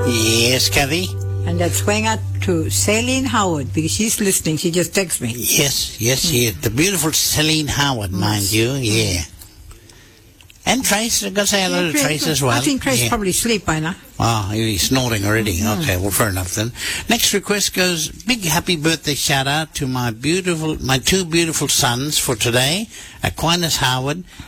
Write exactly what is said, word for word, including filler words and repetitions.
Yes, Kathy? And that's going out to Celine Howard, because she's listening. She just texted me. Yes, yes, mm. yes. The beautiful Celine Howard, yes. mind you, yeah. And Trace, I've got to say hello yeah, to Trace as well. I think Trace yeah. probably asleep by now. Oh, he's snoring already. Mm-hmm. Okay, well, fair enough then. Next request goes, big happy birthday shout out to my beautiful, my two beautiful sons for today, Aquinas Howard